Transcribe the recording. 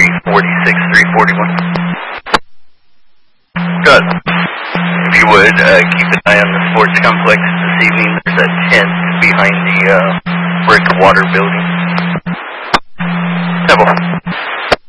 346, 341. Good. If you would, keep an eye on the sports complex this evening. There's a tent behind the brick water building.